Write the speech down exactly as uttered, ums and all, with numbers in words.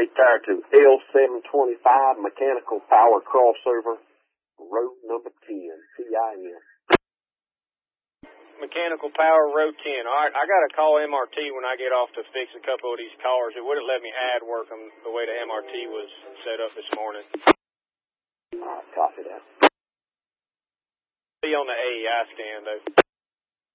Tire to L seven twenty-five Mechanical Power Crossover, road number ten, T I N. Mechanical Power, road ten. All right, I got to call M R T when I get off to fix a couple of these cars. It wouldn't let me add work on the way the M R T was set up this morning. All right, copy that. Be on the A E I scan, though.